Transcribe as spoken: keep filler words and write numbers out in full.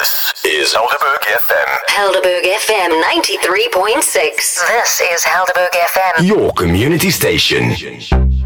This is Helderberg F M. Helderberg F M ninety-three point six. This is Helderberg F M. Your community station.